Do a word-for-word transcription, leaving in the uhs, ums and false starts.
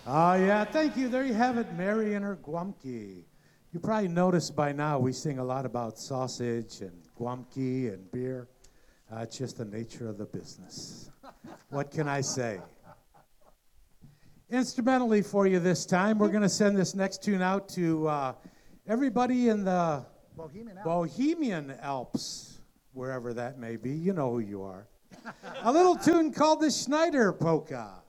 Oh, yeah, thank you. There you have it, Mary and her Guamki. You probably noticed by now we sing a lot about sausage and Guamki and beer. Uh, it's just the nature of the business. What can I say? Instrumentally for you this time, we're going to send this next tune out to uh, everybody in the Bohemian Alps. Bohemian Alps, wherever that may be. You know who you are. A little tune called the Schneider Polka.